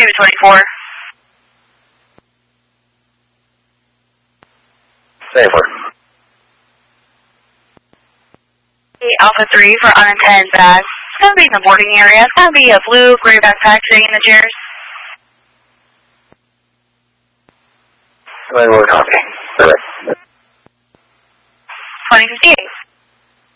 David 24. Safer. Alpha 3 for unattended bags. It's going to be in the boarding area. It's going to be a blue, gray backpack sitting in the chairs. Then we'll copy.